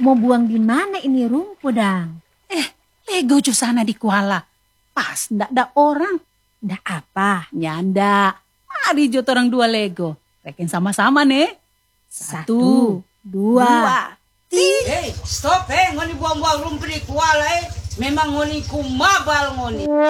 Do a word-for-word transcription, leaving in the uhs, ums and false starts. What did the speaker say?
Mau buang di mana ini rumput, Dang? Eh, Lego cu sana di Kuala. Pas ndak ada orang. Ndak apa? Nyanda. Mari jut orang dua Lego. Rekin sama-sama nih. Satu, Satu dua, dua, tiga. Hei, stop eh. Ngoni buang-buang rumput di Kuala eh. Memang ngoni kumabal ngoni.